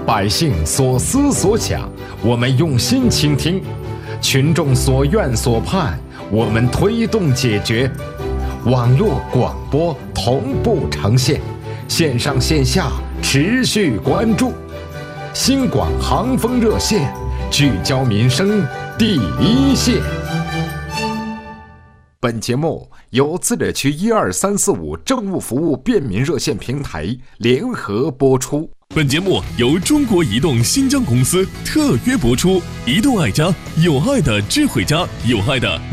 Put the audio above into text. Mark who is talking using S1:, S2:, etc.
S1: 百姓所思所想，我们用心倾听；群众所愿所盼，我们推动解决。网络广播同步呈现，线上线下持续关注。新广航风热线，聚焦民生第一线。本节目由自治区12345政务服务便民热线平台联合播出。
S2: 本节目由中国移动新疆公司特约播出。移动爱家，有爱的智慧家，有爱的